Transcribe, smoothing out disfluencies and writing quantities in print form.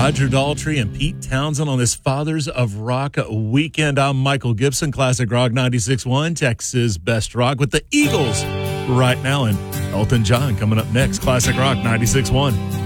Roger Daltrey and Pete Townsend on this Fathers of Rock weekend. I'm Michael Gibson, Classic Rock 96.1, Texas Best Rock with the Eagles right now, and Elton John coming up next, Classic Rock 96.1.